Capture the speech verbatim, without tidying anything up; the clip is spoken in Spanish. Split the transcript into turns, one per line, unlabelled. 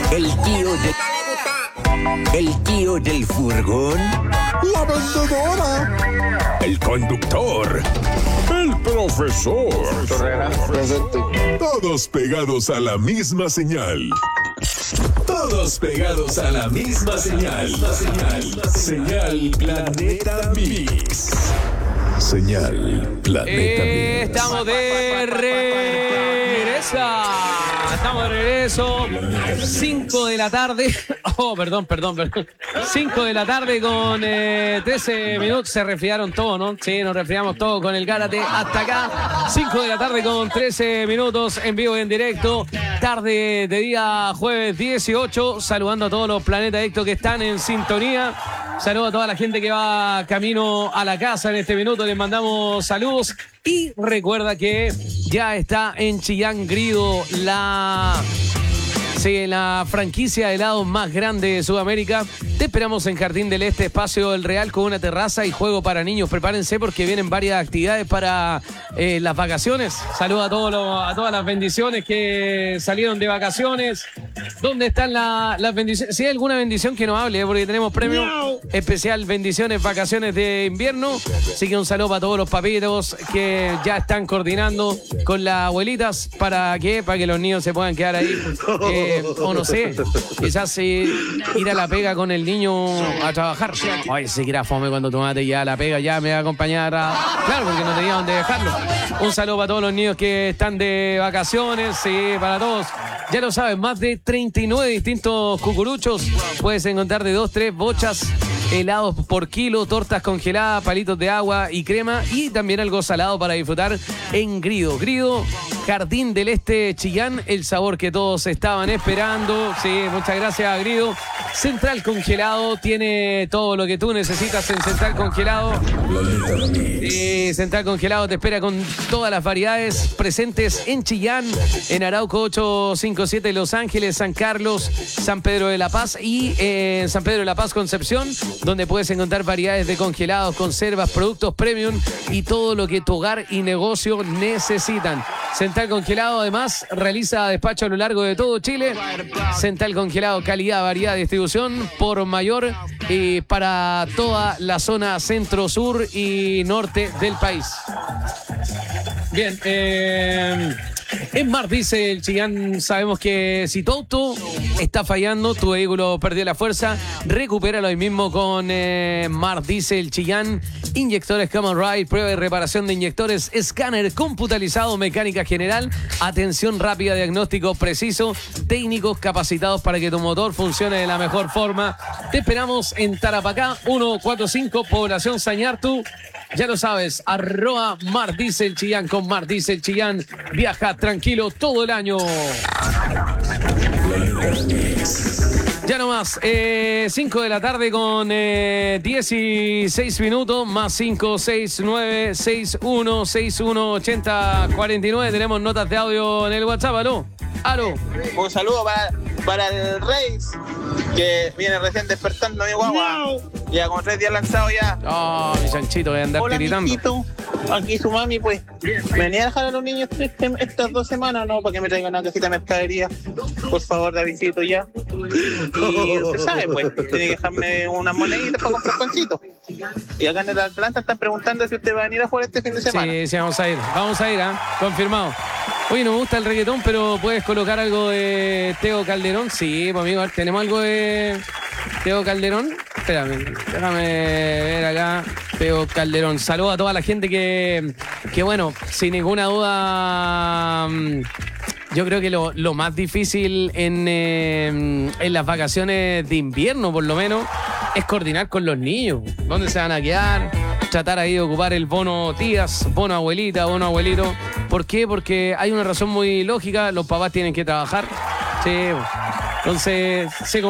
El tío de... El tío del furgón.
La vendedora.
El conductor. El profesor.
Presente.
Todos pegados a la misma señal. Todos pegados a la misma señal. Señal, señal Planeta Mix. Señal Planeta
Eh,
Mix.
estamos de regreso. Estamos de regreso. cinco de la tarde. Oh, perdón, perdón, perdón. cinco de la tarde con eh, trece minutos. Se resfriaron todos, ¿no? Sí, nos resfriamos todos con el Gárate hasta acá. cinco de la tarde con trece minutos en vivo y en directo. Tarde de día jueves dieciocho. Saludando a todos los Planeta Adictos que están en sintonía. Saludo a toda la gente que va camino a la casa en este minuto. Les mandamos saludos. Y recuerda que ya está en Chillán Grido la... Sí, la franquicia de helados más grande de Sudamérica. Te esperamos en Jardín del Este, Espacio del Real, con una terraza y juego para niños. Prepárense porque vienen varias actividades para eh, las vacaciones. Saludo a, todos los, a todas las bendiciones que salieron de vacaciones. ¿Dónde están la, las bendiciones? Si hay alguna bendición que nos hable, ¿eh? Porque tenemos premio no. especial Bendiciones Vacaciones de Invierno. Así que un saludo para todos los papitos que ya están coordinando con las abuelitas. ¿Para qué? Para que los niños se puedan quedar ahí. Eh, o no sé, quizás eh, ir a la pega con el niño a trabajar. Ay, sí que era fome cuando tu madre ya a la pega ya me va a acompañar a... Claro, porque no tenía dónde dejarlo. Un saludo para todos los niños que están de vacaciones, sí, para todos. Ya lo sabes, más de treinta y nueve distintos cucuruchos. Puedes encontrar de dos, tres bochas, helados por kilo, tortas congeladas, palitos de agua y crema, y también algo salado para disfrutar en Grido. Grido, Jardín del Este, Chillán, el sabor que todos estaban esperando. Sí, muchas gracias, Grido. Central Congelado tiene todo lo que tú necesitas en Central Congelado. Sí, Central Congelado te espera con todas las variedades presentes en Chillán, en Arauco ochocientos cincuenta y siete, Los Ángeles, San Carlos, San Pedro de la Paz y en eh, San Pedro de la Paz, Concepción, donde puedes encontrar variedades de congelados, conservas, productos premium y todo lo que tu hogar y negocio necesitan. Central Congelado además realiza despacho a lo largo de todo Chile. Central Congelado, calidad, variedad, distribución por mayor eh, para toda la zona centro, sur y norte del país. Bien, eh... En Mar dice el Chillán, sabemos que si tu auto está fallando, tu vehículo perdió la fuerza, recupéralo hoy mismo con eh, Mar dice el Chillán. Inyectores Common Ride, prueba y reparación de inyectores, escáner computarizado, mecánica general, atención rápida, diagnóstico preciso, técnicos capacitados para que tu motor funcione de la mejor forma. Te esperamos en Tarapacá, ciento cuarenta y cinco, población Sañartu. Ya lo sabes, arroba Mar dice el Chillán con Mar dice el Chillán. Viaja tranquilo todo el año. Ya nomás, eh, cinco de la tarde con eh, dieciséis minutos, más cinco, seis, nueve, seis, uno, seis, uno, ochenta, cuarenta y nueve. Tenemos notas de audio en el WhatsApp, ¿aló? ¿Aló?
Un saludo para, para el Reis, que viene recién despertando mi guagua. Ya con tres días lanzado ya.
Oh, mi chanchito, voy a andar
Hola,
tiritando.
Mijito. Aquí su mami, pues. Venía a dejar a los niños este, estas dos semanas, ¿no? Para que me traigan una casita de mercadería. Por favor, Davidito, ya. Y usted sabe, pues, tiene que dejarme unas moneditas para comprar pancitos. Y acá en el Atlanta están preguntando si usted va a venir a jugar este fin de semana.
Sí, sí, vamos a ir. Vamos a ir, ¿ah? ¿eh? Confirmado. Oye, no me gusta el reggaetón, pero ¿puedes colocar algo de Teo Calderón? Sí, pues amigo, ¿tenemos algo de Teo Calderón? Espérame, déjame ver acá. Teo Calderón. Saludos a toda la gente que, que bueno, sin ninguna duda, yo creo que lo, lo más difícil en, eh, en las vacaciones de invierno, por lo menos, es coordinar con los niños. ¿Dónde se van a quedar? Tratar ahí de ocupar el bono tías, bono abuelita, bono abuelito. ¿Por qué? Porque hay una razón muy lógica. Los papás tienen que trabajar. Sí. Entonces, se